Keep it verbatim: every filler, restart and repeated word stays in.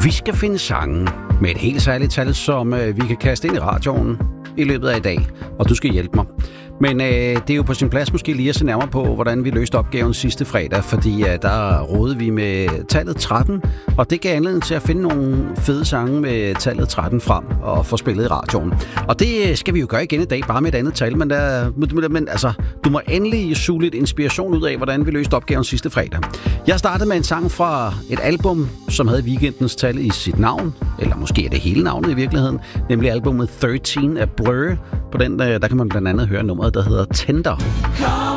Vi skal finde sange med et helt særligt tal, som øh, vi kan kaste ind i radioen i løbet af i dag, og du skal hjælpe mig. Men øh, det er jo på sin plads måske lige at se nærmere på, hvordan vi løste opgaven sidste fredag, fordi øh, der rådede vi med tallet tretten, og det gav anledning til at finde nogle fede sange med tallet tretten frem og få spillet i radioen. Og det skal vi jo gøre igen i dag, bare med et andet tal, men, der, men altså, du må endelig suge lidt inspiration ud af, hvordan vi løste opgaven sidste fredag. Jeg startede med en sang fra et album, som havde Weekendens tal i sit navn, eller måske er det hele navnet i virkeligheden, nemlig albumet tretten af Blur. På den, der kan man blandt andet høre nummeret, der hedder Tender.